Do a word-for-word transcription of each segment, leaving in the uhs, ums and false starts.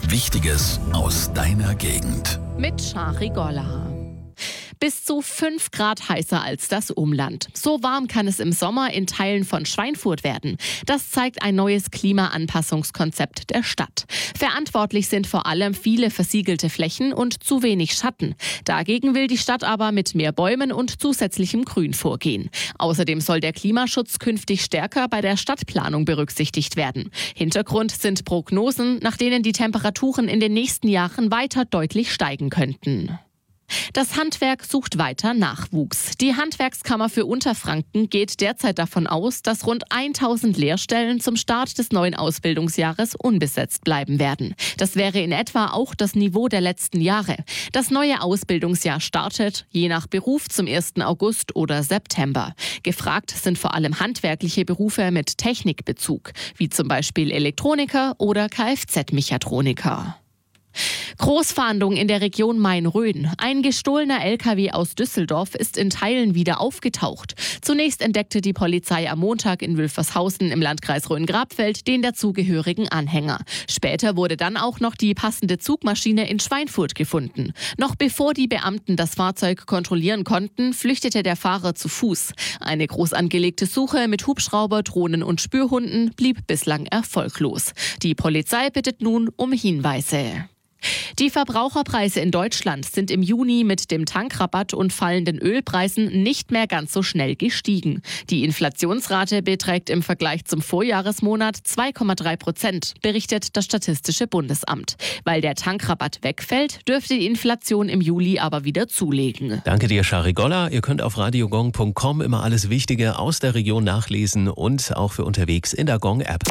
Wichtiges aus deiner Gegend. Mit Shari Golla. Bis zu fünf Grad heißer als das Umland. So warm kann es im Sommer in Teilen von Schweinfurt werden. Das zeigt ein neues Klimaanpassungskonzept der Stadt. Verantwortlich sind vor allem viele versiegelte Flächen und zu wenig Schatten. Dagegen will die Stadt aber mit mehr Bäumen und zusätzlichem Grün vorgehen. Außerdem soll der Klimaschutz künftig stärker bei der Stadtplanung berücksichtigt werden. Hintergrund sind Prognosen, nach denen die Temperaturen in den nächsten Jahren weiter deutlich steigen könnten. Das Handwerk sucht weiter Nachwuchs. Die Handwerkskammer für Unterfranken geht derzeit davon aus, dass rund tausend Lehrstellen zum Start des neuen Ausbildungsjahres unbesetzt bleiben werden. Das wäre in etwa auch das Niveau der letzten Jahre. Das neue Ausbildungsjahr startet, je nach Beruf, zum ersten August oder September. Gefragt sind vor allem handwerkliche Berufe mit Technikbezug, wie zum Beispiel Elektroniker oder Kfz-Mechatroniker. Großfahndung in der Region Main-Rhön. Ein gestohlener L K W aus Düsseldorf ist in Teilen wieder aufgetaucht. Zunächst entdeckte die Polizei am Montag in Wülfershausen im Landkreis Rhön-Grabfeld den dazugehörigen Anhänger. Später wurde dann auch noch die passende Zugmaschine in Schweinfurt gefunden. Noch bevor die Beamten das Fahrzeug kontrollieren konnten, flüchtete der Fahrer zu Fuß. Eine groß angelegte Suche mit Hubschrauber, Drohnen und Spürhunden blieb bislang erfolglos. Die Polizei bittet nun um Hinweise. Die Verbraucherpreise in Deutschland sind im Juni mit dem Tankrabatt und fallenden Ölpreisen nicht mehr ganz so schnell gestiegen. Die Inflationsrate beträgt im Vergleich zum Vorjahresmonat zwei Komma drei Prozent, berichtet das Statistische Bundesamt. Weil der Tankrabatt wegfällt, dürfte die Inflation im Juli aber wieder zulegen. Danke dir, Shari Golla. Ihr könnt auf radiogong punkt com immer alles Wichtige aus der Region nachlesen und auch für unterwegs in der Gong-App.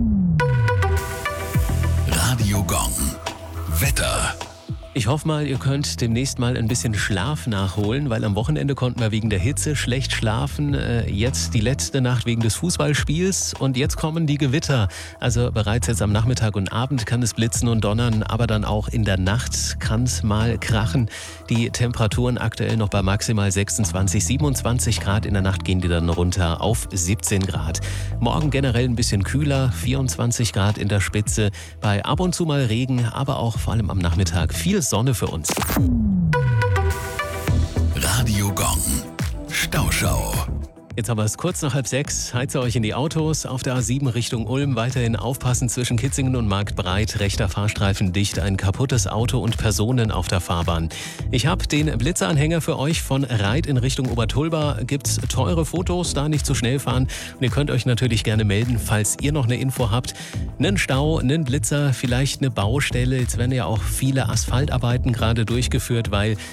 Radio Gong. Wetter. Ich hoffe mal, ihr könnt demnächst mal ein bisschen Schlaf nachholen, weil am Wochenende konnten wir wegen der Hitze schlecht schlafen. Jetzt die letzte Nacht wegen des Fußballspiels und jetzt kommen die Gewitter. Also bereits jetzt am Nachmittag und Abend kann es blitzen und donnern, aber dann auch in der Nacht kann es mal krachen. Die Temperaturen aktuell noch bei maximal sechsundzwanzig, siebenundzwanzig Grad. In der Nacht gehen die dann runter auf siebzehn Grad. Morgen generell ein bisschen kühler, vierundzwanzig Grad in der Spitze. Bei ab und zu mal Regen, aber auch vor allem am Nachmittag viel Sonne für uns. Radio Gong. Stauschau. Jetzt haben wir es kurz nach halb sechs. Heize euch in die Autos. Auf der A sieben Richtung Ulm weiterhin aufpassen zwischen Kitzingen und Marktbreit. Rechter Fahrstreifen dicht, ein kaputtes Auto und Personen auf der Fahrbahn. Ich habe den Blitzeranhänger für euch von Reit in Richtung Obertulba. Gibt's teure Fotos, da nicht zu schnell fahren. Und ihr könnt euch natürlich gerne melden, falls ihr noch eine Info habt. Einen Stau, einen Blitzer, vielleicht eine Baustelle. Jetzt werden ja auch viele Asphaltarbeiten gerade durchgeführt, weil